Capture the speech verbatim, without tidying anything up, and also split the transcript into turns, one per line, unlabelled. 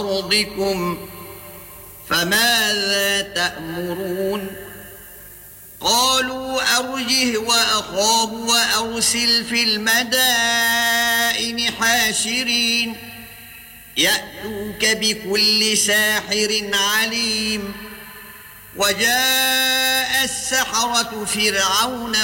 أرضكم فماذا تأمرون قالوا أرجه وأخاه وأرسل في المدائن حاشرين يأتوك بكل ساحر عليم وجاء السحرة فرعون